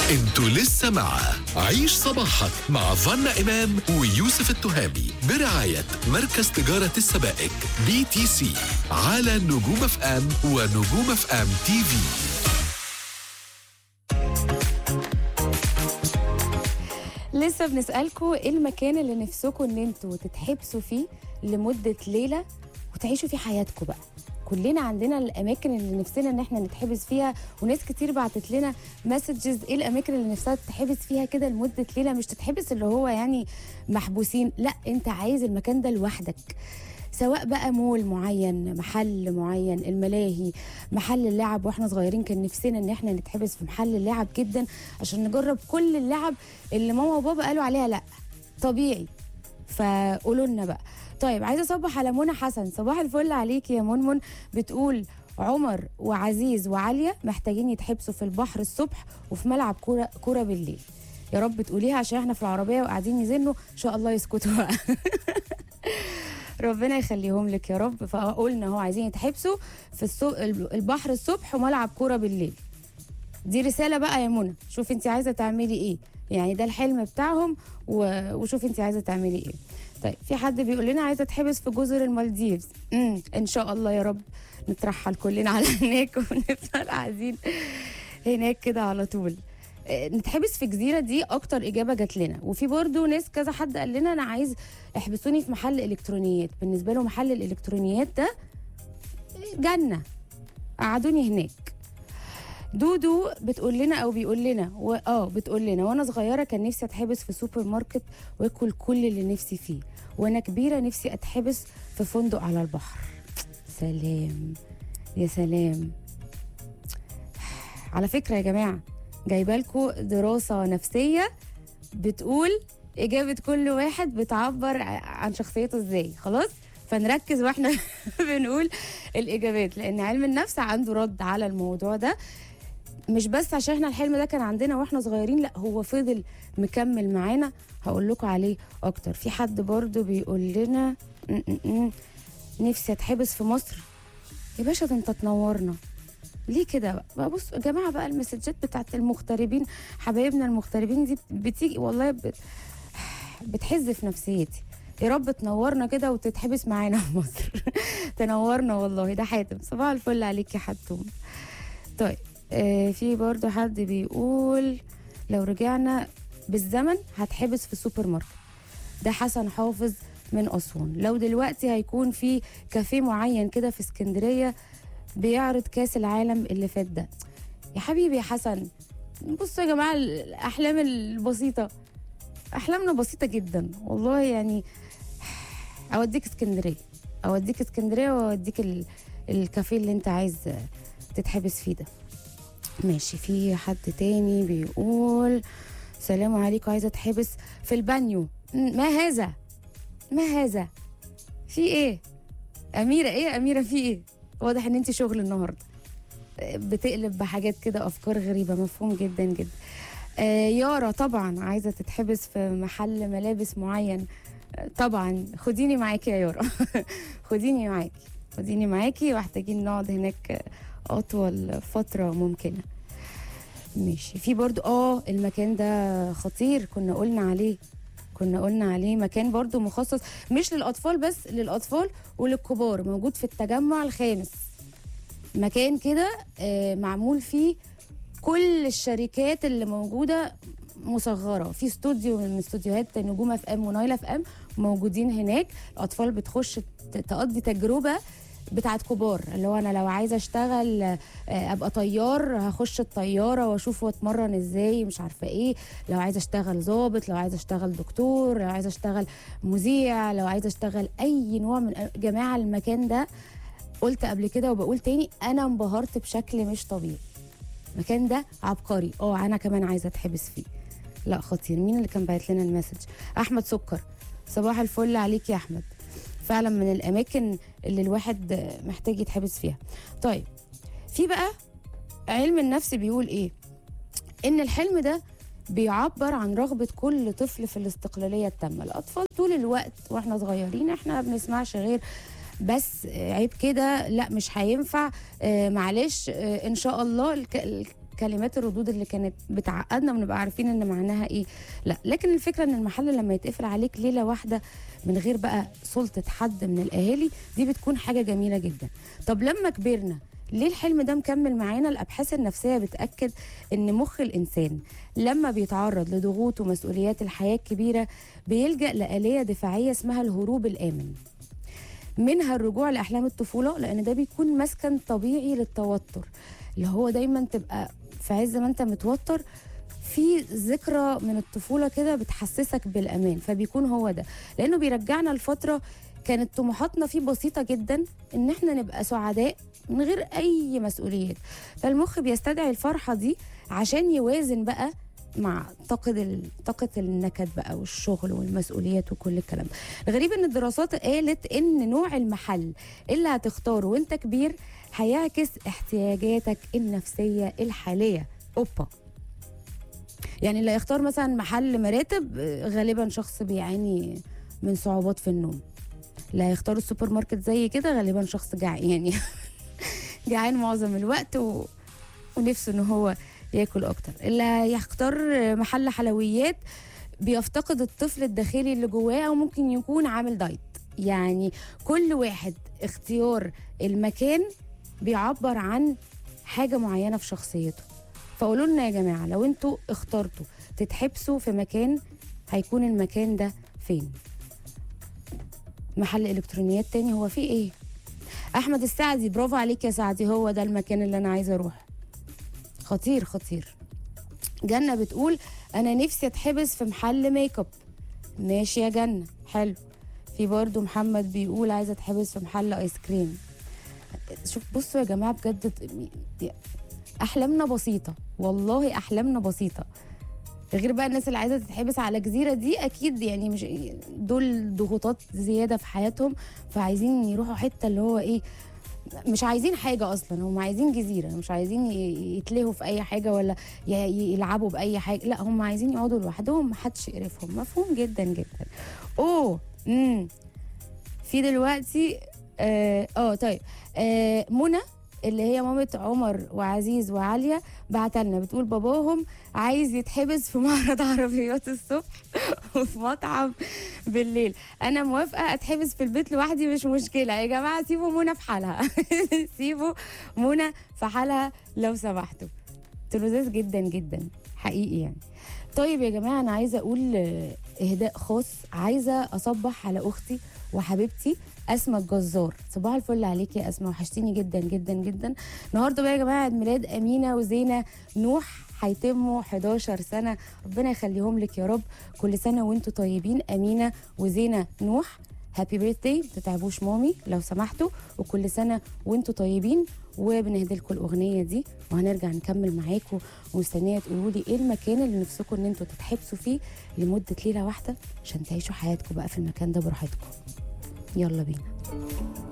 انتوا لسه مع عيش صباحك مع فانا إمام ويوسف التهامي برعاية مركز تجارة السبائك BTC على نجوم اف ام ونجوم اف ام تي في. لسه بنسألكم ايه المكان اللي نفسكم ان انتوا تتحبسوا فيه لمدة ليلة وتعيشوا فيه حياتكم بقى. كلنا عندنا الاماكن اللي نفسنا ان احنا نتحبس فيها، وناس كتير بعتت لنا مسجز ايه الاماكن اللي نفسها تتحبس فيها كده لمدة ليلة. مش تتحبس اللي هو يعني محبوسين، لا انت عايز المكان ده لوحدك، سواء بقى مول معين، محل معين، الملاهي، محل اللعب. واحنا صغيرين كان نفسنا ان احنا نتحبس في محل اللعب جدا عشان نجرب كل اللعب اللي ماما وبابا قالوا عليها لا طبيعي، فقولوا لنا بقى. طيب عايزه اصبح على منى حسن، صباح الفل عليك يا منمن. بتقول عمر وعزيز وعاليه محتاجين يتحبسوا في البحر الصبح وفي ملعب كوره بالليل. يا رب تقوليها عشان احنا في العربيه وقاعدين يزنوا، ان شاء الله يسكتوا بقى. ربنا يخليهم لك يا رب. فقلنا هو عايزين يتحبسوا في البحر الصبح وملعب كوره بالليل. دي رساله بقى يا منى، شوف انت عايزه تعملي ايه، يعني ده الحلم بتاعهم وشوف انت عايزه تعملي ايه. طيب في حد بيقول لنا عايزه اتحبس في جزر المالديفز. ان شاء الله يا رب نترحل كلنا على هناك ونفضل قاعدين هناك كده على طول. نتحبس في جزيره، دي اكتر اجابه جات لنا. وفي برضو ناس كذا حد قال لنا انا عايز احبسوني في محل الكترونيات. بالنسبه له محل الالكترونيات ده جنه، قعدوني هناك. دودو بتقول لنا او بيقول لنا بتقول لنا وانا صغيره كان نفسي اتحبس في سوبر ماركت واكل كل اللي نفسي فيه، وانا كبيره نفسي اتحبس في فندق على البحر. سلام يا سلام. على فكره يا جماعه جايبه لكم دراسه نفسيه بتقول اجابه كل واحد بتعبر عن شخصيته ازاي. خلاص فنركز واحنا بنقول الاجابات، لان علم النفس عنده رد على الموضوع ده. مش بس عشان احنا الحلم ده كان عندنا واحنا صغيرين، لا هو فضل مكمل معانا. هقول لكم عليه اكتر. في حد برضو بيقول لنا نفسي اتحبس في مصر. يا باشا ده انت تنورنا ليه كده بقى. بصوا يا جماعه بقى المسجات بتاعت المغتربين، حبايبنا المغتربين دي بتيجي والله بتحز في نفسيتي. يا رب تنورنا كده وتتحبس معانا في مصر. تنورنا والله. ده حاتم، صباح الفل عليك يا حتوم. طيب في برضو حد بيقول لو رجعنا بالزمن هتحبس في سوبر ماركت. ده حسن حافظ من أسوان. لو دلوقتي هيكون في كافيه معين كده في اسكندرية بيعرض كاس العالم اللي فات ده. يا حبيبي يا حسن، بصوا يا جماعة الأحلام البسيطة، أحلامنا بسيطة جدا والله. يعني أوديك اسكندرية وأوديك الكافيه اللي انت عايز تتحبس فيه ده. ماشي. في حد تاني بيقول سلام عليكم عايزه اتحبس في البانيو. ما هذا في ايه اميره؟ ايه اميره في ايه؟ واضح ان انت شغل النهارده بتقلب بحاجات كده، افكار غريبه. مفهوم جدا جدا. يارا طبعا عايزه تتحبس في محل ملابس معين. طبعا خديني معاكي يا يارا. خديني معاكي ومحتاجين نقعد هناك اطول فتره ممكنه. ماشي. في برضو المكان ده خطير، كنا قلنا عليه مكان برضو مخصص مش للاطفال بس، للاطفال وللكبار، موجود في التجمع الخامس. مكان كده معمول فيه كل الشركات اللي موجوده مصغره، في استوديو من استوديوهات نجوم اف ام ونايل اف ام موجودين هناك. الاطفال بتخش تقضي تجربه بتاعت كبار، اللي هو انا لو عايزه اشتغل ابقى طيار هخش الطياره واشوف واتمرن ازاي مش عارفه ايه. لو عايزه اشتغل ضابط، لو عايزه اشتغل دكتور، لو عايزه اشتغل مذيع، لو عايزه اشتغل اي نوع من جماعه. المكان ده قلت قبل كده وبقول تاني، انا انبهرت بشكل مش طبيعي. المكان ده عبقري. انا كمان عايزه اتحبس فيه. لا خطير. مين اللي كان باعت لنا المسج؟ احمد سكر، صباح الفل عليك يا احمد. فعلا من الاماكن اللي الواحد محتاج يتحبس فيها. طيب في بقى علم النفس بيقول ايه؟ ان الحلم ده بيعبر عن رغبة كل طفل في الاستقلالية التامة. الاطفال طول الوقت واحنا صغيرين احنا ما بنسمعش غير بس عيب كده، لا مش هينفع، معلش، ان شاء الله كلمات الردود اللي كانت بتعقدنا ونبقى عارفين ان معناها ايه. لا، لكن الفكره ان المحل لما يتقفل عليك ليله واحده من غير بقى سلطه حد من الاهالي، دي بتكون حاجه جميله جدا. طب لما كبرنا ليه الحلم ده مكمل معانا؟ الابحاث النفسيه بتاكد ان مخ الانسان لما بيتعرض لضغوط ومسؤوليات الحياه الكبيره بيلجا لآلية دفاعيه اسمها الهروب الامن، منها الرجوع لاحلام الطفوله، لان ده بيكون مسكن طبيعي للتوتر، اللي هو دايما تبقى في عز ما انت متوتر في ذكرى من الطفوله كده بتحسسك بالامان، فبيكون هو ده، لانه بيرجعنا لفتره كانت طموحاتنا فيه بسيطه جدا، ان احنا نبقى سعداء من غير اي مسؤوليات. فالمخ بيستدعي الفرحه دي عشان يوازن بقى مع طاقة النكد بقى والشغل والمسؤوليات وكل الكلام ده. الغريب ان الدراسات قالت ان نوع المحل اللي هتختاره وانت كبير هيعكس احتياجاتك النفسية الحالية. اوبا، يعني اللي يختار مثلا محل مراتب غالبا شخص بيعاني من صعوبات في النوم، اللي هيختار السوبر ماركت زي كده غالبا شخص جعان، يعني جعان معظم الوقت ونفسه ان هو ياكل اكتر. اللي هيختار محل حلويات بيفتقد الطفل الداخلي اللي جواه، او ممكن يكون عامل دايت. يعني كل واحد اختيار المكان بيعبر عن حاجة معينة في شخصيته. فقولوا لنا يا جماعة، لو انتوا اخترتوا تتحبسوا في مكان هيكون المكان ده فين؟ محل الكترونيات تاني؟ هو فيه ايه؟ احمد السعدي، برافو عليك يا سعدي، هو ده المكان اللي انا عايزه اروح. خطير خطير. جنة بتقول انا نفسي اتحبس في محل ميك اب. ماشي يا جنة، حلو. في برضو محمد بيقول عايزه اتحبس في محل ايس كريم. شوف بصوا يا جماعه، بجد احلامنا بسيطه، والله احلامنا بسيطه. غير بقى الناس اللي عايزه تتحبس على جزيره دي، اكيد يعني مش دول ضغوطات زياده في حياتهم، فعايزين يروحوا حته اللي هو ايه، مش عايزين حاجه اصلا، هم عايزين جزيره، مش عايزين يتلهوا في اي حاجه ولا يلعبوا باي حاجه، لا هم عايزين يقعدوا لوحدهم محدش يقرفهم. مفهوم جدا جدا. في دلوقتي طيب منى اللي هي مامة عمر وعزيز وعالية بعتلنا بتقول باباهم عايز يتحبس في معرض عربيات الصبح وفي مطعم بالليل. انا موافقة اتحبس في البيت لوحدي، مش مشكلة يا جماعة، سيبوا منى في حالها سيبوا منى في حالها لو سمحتوا. لذيذ جدا جدا حقيقي يعني. طيب يا جماعة، أنا عايزة أقول إهداء خاص، عايزة أصبح على أختي وحبيبتي أسماء الجزار. صباح الفل عليك يا أسماء، وحشتيني جدا جدا جدا. النهارده بقى يا جماعة عيد ميلاد أمينة وزينة نوح، هيتموا 11 سنة، ربنا يخليهم لك يا رب. كل سنة وانتوا طيبين أمينة وزينة نوح، هابي بيرثداي، ما تتعبوش مامي لو سمحتوا، وكل سنة وانتوا طيبين. وبنهدي لكم الأغنية دي وهنرجع نكمل معاكم، ومستنية تقولوا لي ايه المكان اللي نفسكم ان انتوا تتحبسوا فيه لمدة ليلة واحدة عشان تعيشوا حياتكم بقى في المكان ده براحتكم. يلا بينا.